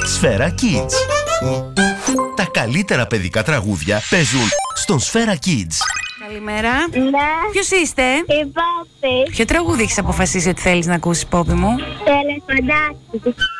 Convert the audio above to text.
Σφαίρα Kids. Τα καλύτερα παιδικά τραγούδια παίζουν στον Σφαίρα Kids. Καλημέρα. Ναι. Ποιος είστε? Η Πόπη. Ποιο τραγούδι έχεις αποφασίσει ότι θέλεις να ακούσεις, Πόπη μου? Τελεφαντάκι.